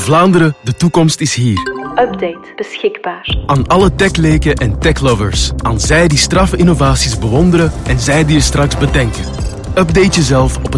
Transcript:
Vlaanderen, de toekomst is hier. Update beschikbaar. Aan alle techleken en techlovers. Aan zij die straffe innovaties bewonderen en zij die er straks bedenken. Update jezelf op het